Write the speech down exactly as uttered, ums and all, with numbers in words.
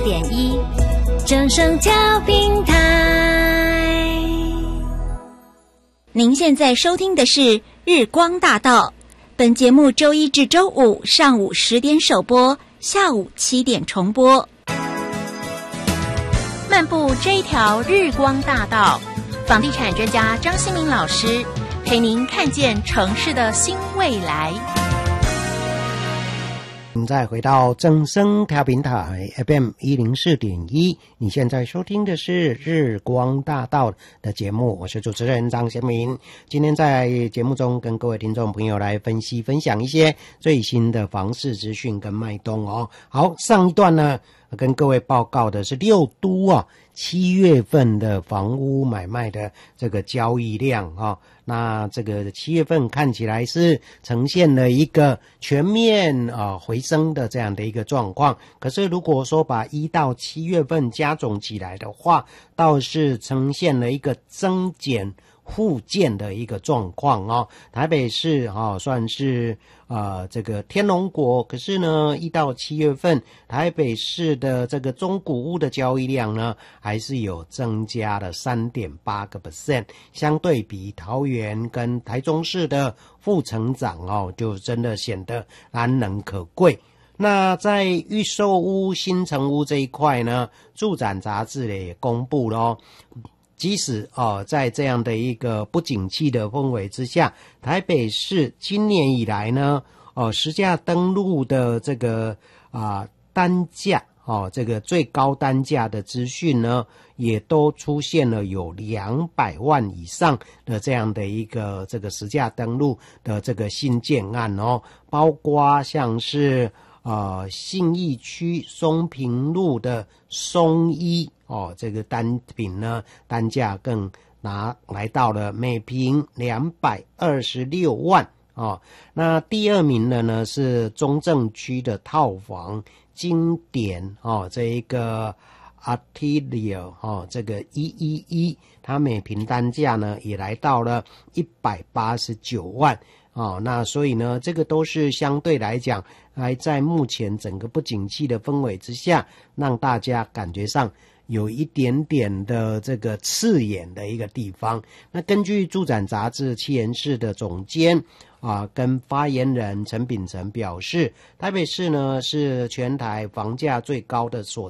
点一，正声调频台。您现在收听的是日光大道，本节目周一至周五上午十点首播，下午七点重播。漫步这一条日光大道，房地产专家张新民老师陪您看见城市的新未来。 我们再回到正声调频台 F M 一零四点一，你现在收听的是日光大道的节目，我是主持人张贤明。今天在节目中跟各位听众朋友来分析分享一些最新的房市资讯跟脉动哦。好，上一段呢跟各位报告的是六都啊七月份的房屋买卖的这个交易量啊，那这个七月份看起来是呈现了一个全面啊回升的这样的一个状况。可是如果说把一到七月份加总起来的话，倒是呈现了一个增减互见的一个状况哦。台北市哦算是呃这个天龙国，可是呢一到七月份台北市的这个中古屋的交易量呢还是有增加了 百分之三点八， 相对比桃园跟台中市的负成长哦，就真的显得难能可贵。那在预售屋新成屋这一块呢，住展杂志也公布了哦，即使哦，在这样的一个不景气的氛围之下，台北市今年以来呢，哦，实价登录的这个啊、呃、单价哦，这个最高单价的资讯呢，也都出现了有两百万以上的这样的一个这个实价登录的这个新建案哦，包括像是呃信义区松平路的松一。哦，这个单品呢，单价更拿来到了每平两百二十六万哦。那第二名的呢是中正区的套房经典哦，这一个 Atelier 哦，这个一一一，它每平单价呢也来到了一百八十九万。哦，那所以呢，这个都是相对来讲，还在目前整个不景气的氛围之下，让大家感觉上有一点点的这个刺眼的一个地方。那根据住展杂志企研室的总监啊跟发言人陈秉成表示，台北市呢是全台房价最高的所